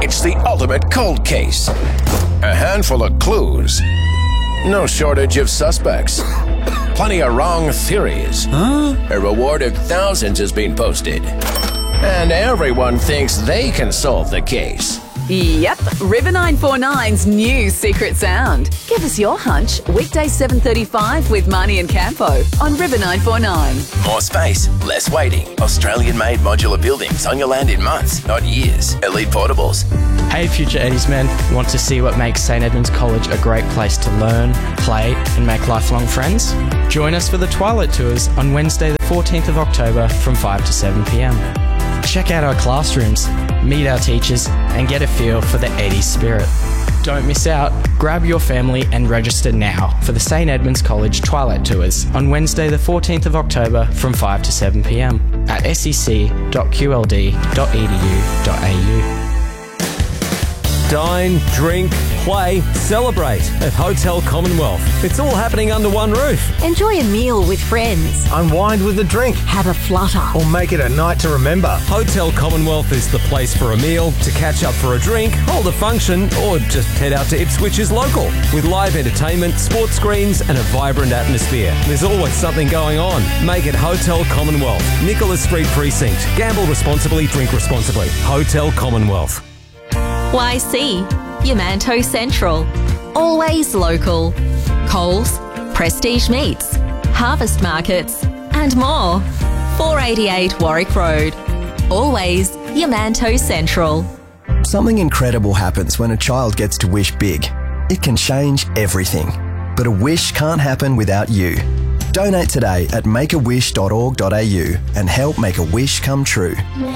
It's the ultimate cold case. A handful of clues. No shortage of suspects. Plenty of wrong theories. A reward of thousands has been posted. And everyone thinks they can solve the case. Yep, River 949's new secret sound. Give us your hunch. Weekdays 7:35 with Marnie and Campo on River 949. More space, less waiting. Australian-made modular buildings on your land in months, not years. Elite Portables. Hey Future Eddies men, want to see what makes St Edmunds College a great place to learn, play and make lifelong friends? Join us for the Twilight Tours on Wednesday the 14th of October from 5 to 7 p.m. Check out our classrooms, meet our teachers and get a feel for the Eddies spirit. Don't miss out. Grab your family and register now for the St Edmunds College Twilight Tours on Wednesday the 14th of October from 5 to 7 p.m. at sec.qld.edu.au. Dine, drink, play, celebrate at Hotel Commonwealth. It's all happening under one roof. Enjoy a meal with friends. Unwind with a drink. Have a flutter. Or make it a night to remember. Hotel Commonwealth is the place for a meal, to catch up for a drink, hold a function, or just head out to Ipswich's local. With live entertainment, sports screens, and a vibrant atmosphere. There's always something going on. Make it Hotel Commonwealth. Nicholas Street Precinct. Gamble responsibly, drink responsibly. Hotel Commonwealth. YC, Yamanto Central. Always local. Coles, Prestige Meats, Harvest Markets, and more. 488 Warwick Road. Always Yamanto Central. Something incredible happens when a child gets to wish big. It can change everything. But a wish can't happen without you. Donate today at makeawish.org.au and help make a wish come true.